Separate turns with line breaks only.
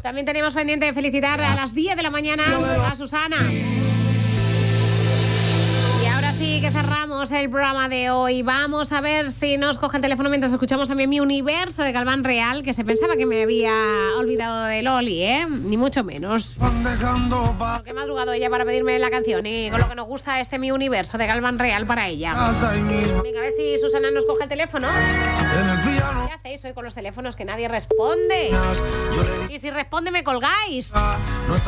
También tenemos pendiente de felicitar a las 10 de la mañana a Susana. Y ahora sí que cerramos el programa de hoy. Vamos a ver si nos coge el teléfono mientras escuchamos también Mi Universo de Galván Real, que se pensaba que me había olvidado de Loli, ni mucho menos. Porque he madrugado ella para pedirme la canción y con lo que nos gusta este Mi Universo de Galván Real para ella. Venga, a ver si Susana nos coge el teléfono. ¿Qué hacéis hoy con los teléfonos que nadie responde? Y si responde me colgáis.